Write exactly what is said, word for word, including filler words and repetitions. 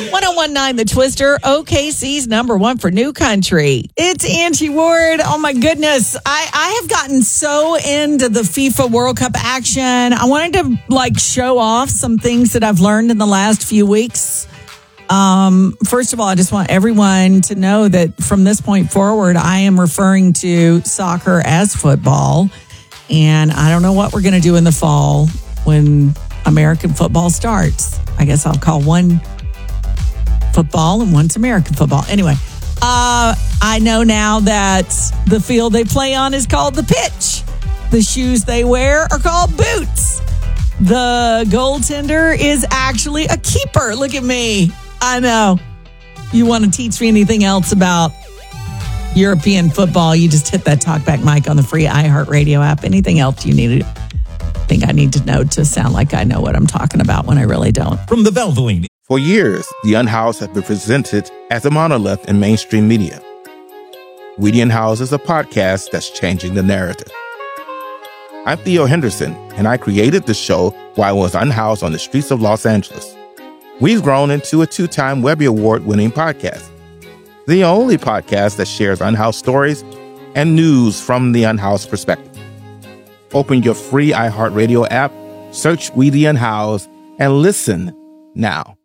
ten nineteen The Twister, O K C's number one for new country. It's Angie Ward. Oh my goodness. I, I have gotten so into the FIFA World Cup action. I wanted to like show off some things that I've learned in the last few weeks. Um, first of all, I just want everyone to know that from this point forward, I am referring to soccer as football. And I don't know what we're going to do in the fall when American football starts. I guess I'll call one football and one's American football. Anyway, uh, I know now that the field they play on is called the pitch. The shoes they wear are called boots. The goaltender is actually a keeper. Look at me. I know. You want to teach me anything else about European football, you just hit that talkback mic on the free iHeartRadio app. Anything else you need to think I need to know to sound like I know what I'm talking about when I really don't. From the Valvoline. For years, The Unhoused has been presented as a monolith in mainstream media. We The Unhoused is a podcast that's changing the narrative. I'm Theo Henderson, and I created the show while I was unhoused on the streets of Los Angeles. We've grown into a two-time Webby Award-winning podcast, the only podcast that shares unhoused stories and news from the unhoused perspective. Open your free iHeartRadio app, search We The Unhoused, and listen now.